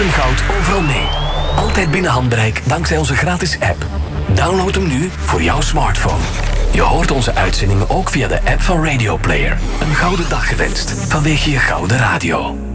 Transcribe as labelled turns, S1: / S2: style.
S1: Hilversum Goud overal mee. Altijd binnen handbereik dankzij onze gratis app. Download hem nu voor jouw smartphone. Je hoort onze uitzendingen ook via de app van Radio Player. Een gouden dag gewenst vanwege je gouden radio.